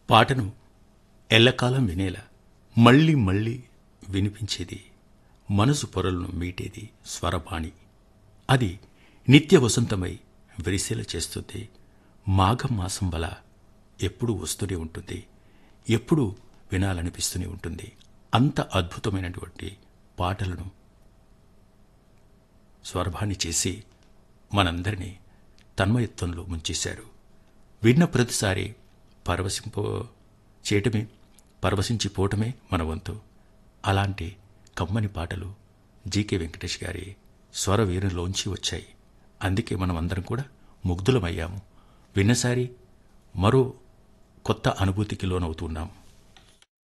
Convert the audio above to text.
పాటను ఎల్లకాలం వినేలా మళ్ళీ మళ్ళీ వినిపించేది, మనసు పొరలను మీటేది స్వరపాణి. అది నిత్య వసంతమై విరిసేల చేస్తుంది. మాఘం మాసం వల ఎప్పుడూ వస్తూనే ఉంటుంది, ఎప్పుడూ వినాలనిపిస్తూనే ఉంటుంది. అంత అద్భుతమైనటువంటి పాటలను స్వరభాని చేసి మనందరినీ తన్మయత్వంలో ముంచేశారు. విన్న ప్రతిసారి పరవశించిపోవటమే మన వంతు. అలాంటి కమ్మని పాటలు జీకే వెంకటేష్ గారి స్వర వీణలోంచి వచ్చాయి. అందుకే మనం అందరం కూడా ముగ్ధులమయ్యాము. విన్నసారి మరో కొత్త అనుభూతికి లోనవుతున్నాం.